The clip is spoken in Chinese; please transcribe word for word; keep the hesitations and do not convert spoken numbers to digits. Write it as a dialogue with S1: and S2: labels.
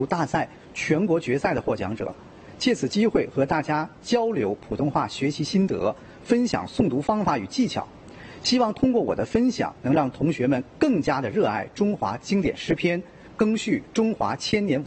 S1: 大赛全国决赛的获奖者，借此机会和大家交流普通话学习心得，分享诵读方法与技巧。希望通过我的分享，能让同学们更加的热爱中华经典诗篇，赓续中华千年